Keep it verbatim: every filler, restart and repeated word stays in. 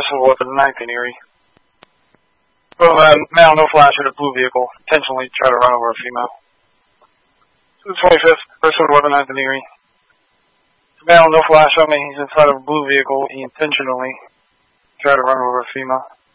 assault weapon, ninth in Erie. Well, uh, male, no flash at a blue vehicle. Intentionally try to run over a female. To the twenty-fifth, assault weapon, ninth in Erie. Male, no flash on me. He's inside of a blue vehicle. He intentionally tried to run over a female.